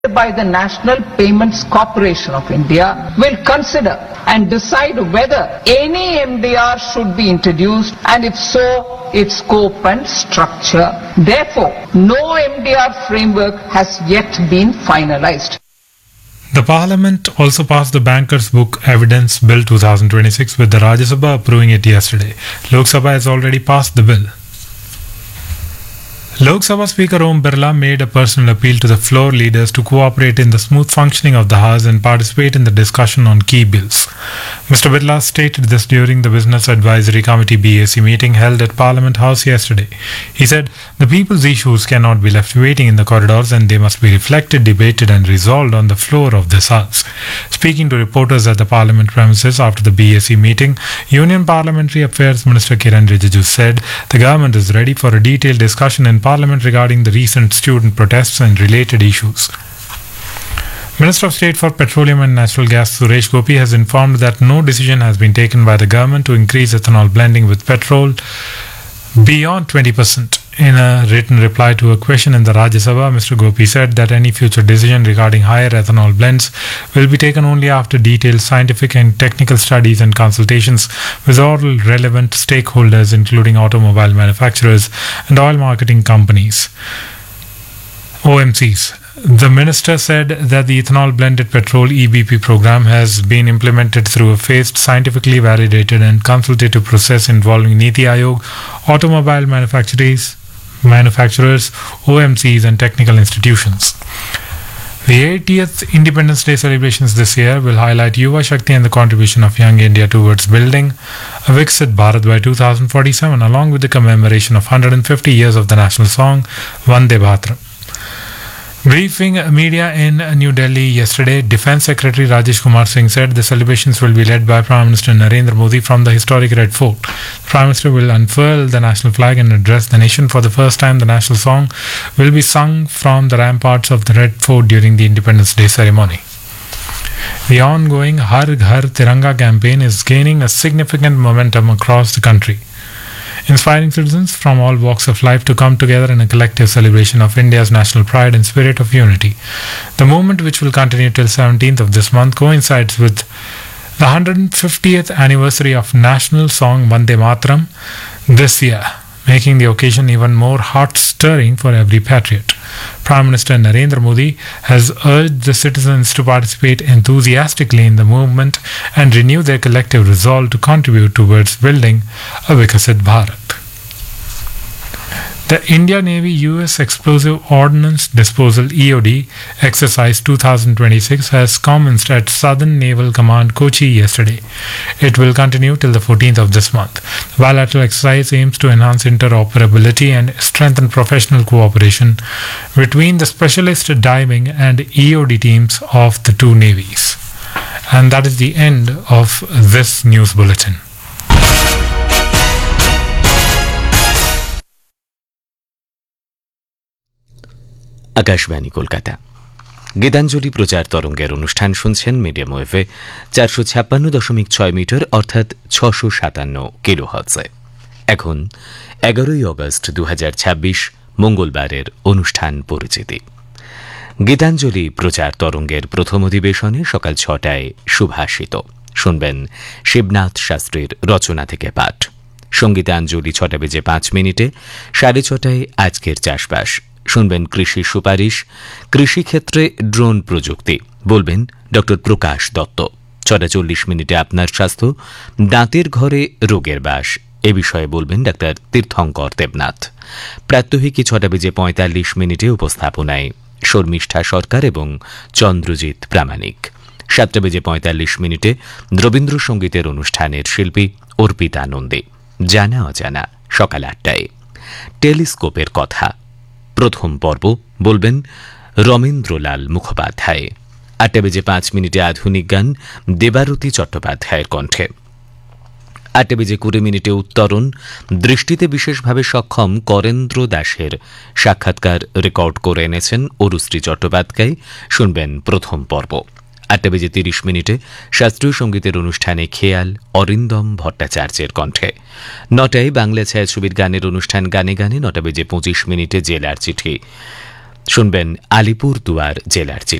by the National Payments Corporation of India will consider and decide whether any MDR should be introduced, and if so, its scope and structure. Therefore, no MDR framework has yet been finalized. The Parliament also passed the Bankers' Book Evidence Bill 2026 with the Rajya Sabha approving it yesterday. Lok Sabha has already passed the bill. Lok Sabha Speaker Om Birla made a personal appeal to the floor leaders to cooperate in the smooth functioning of the House and participate in the discussion on key bills. Mr. Birla stated this during the Business Advisory Committee BAC meeting held at Parliament House yesterday. He said, "The people's issues cannot be left waiting in the corridors and they must be reflected, debated and resolved on the floor of this House." Speaking to reporters at the Parliament premises after the BAC meeting, Union Parliamentary Affairs Minister Kiran Rijiju said the government is ready for a detailed discussion in Parliament regarding the recent student protests and related issues. Minister of State for Petroleum and Natural Gas Suresh Gopi has informed that no decision has been taken by the government to increase ethanol blending with petrol beyond 20%. In a written reply to a question in the Rajya Sabha, Mr. Gopi said that any future decision regarding higher ethanol blends will be taken only after detailed scientific and technical studies and consultations with all relevant stakeholders, including automobile manufacturers and oil marketing companies, OMCs. The minister said that the ethanol blended petrol EBP program has been implemented through a phased, scientifically validated and consultative process involving Niti Aayog, automobile manufacturers, OMCs and technical institutions. The 80th Independence Day celebrations this year will highlight Yuva Shakti and the contribution of Young India towards building a Viksit Bharat by 2047, along with the commemoration of 150 years of the national song Vande Bhatram. Briefing media in New Delhi yesterday, Defence Secretary Rajesh Kumar Singh said the celebrations will be led by Prime Minister Narendra Modi from the historic Red Fort. The Prime Minister will unfurl the national flag and address the nation. For the first time, the national song will be sung from the ramparts of the Red Fort during the Independence Day ceremony. The ongoing Har Ghar Tiranga campaign is gaining a significant momentum across the country, inspiring citizens from all walks of life to come together in a collective celebration of India's national pride and spirit of unity. The movement, which will continue till 17th of this month, coincides with the 150th anniversary of national song Vande Mataram this year, making the occasion even more heart-stirring for every patriot. Prime Minister Narendra Modi has urged the citizens to participate enthusiastically in the movement and renew their collective resolve to contribute towards building a Viksit Bharat. The India Navy U.S. Explosive Ordnance Disposal EOD Exercise 2026 has commenced at Southern Naval Command Kochi yesterday. It will continue till the 14th of this month. The bilateral exercise aims to enhance interoperability and strengthen professional cooperation between the specialist diving and EOD teams of the two navies. And that is the end of this news bulletin. Akashvani Kolkata. Gitanjali প্রচার তরঙ্গের অনুষ্ঠান শুনছেন medium ওয়েভে 456.6 metre অর্থাৎ 657 কিলোহার্টজে। এখন 11 August 2026 মঙ্গলবারের অনুষ্ঠান পরিচিতি। গীতাঞ্জলি প্রচার তরঙ্গের প্রথম অধিবেশনে সকাল 6টায় সুভাষিত শুনবেন শিবনাথ শাস্ত্রীর রচনা থেকে পাঠ। সঙ্গীতাঞ্জলি 6:05 6:30 আজকের চাষবাস শুনবেন কৃষি সুপারিশ, কৃষিক্ষেত্রে ড্রোন প্রযুক্তি বলবেন ডক্টর প্রকাশ দত্ত। 6:40 আপনার স্বাস্থ্য, দাঁতের ঘরে রোগের বাস এ বিষয়ে বলবেন ডাক্তার তীর্থঙ্কর দেবনাথ। প্রাত্যহিকী 6:45 উপস্থাপনায় শর্মিষ্ঠা সরকার এবং চন্দ্রজিৎ প্রামাণিক। 7:45 রবীন্দ্রসঙ্গীতের অনুষ্ঠানের শিল্পী অর্পিতা নন্দী। জানা অজানা সকাল 8টায় টেলিস্কোপের কথা প্রথম পর্ব বলবেন রমেন্দ্রলাল মুখোপাধ্যায়। 8:05 আধুনিক গান দেবারতী চট্টোপাধ্যায়ের কণ্ঠে। 8:20 উত্তরণ দৃষ্টিতে বিশেষভাবে সক্ষম করেন্দ্র দাসের সাক্ষাৎকার রেকর্ড করে এনেছেন অরুশ্রী চট্টোপাধ্যায়, শুনবেন প্রথম পর্ব। 8:30 শাস্ত্রীয় সঙ্গীতের অনুষ্ঠানে খেয়াল অরিন্দম ভট্টাচার্যের কণ্ঠে। 9টায় বাংলা ছায়াছবির গানের অনুষ্ঠান গানে গানে। 9:25 জেলার চিঠি শুনবেন আলিপুরদুয়ার জেলার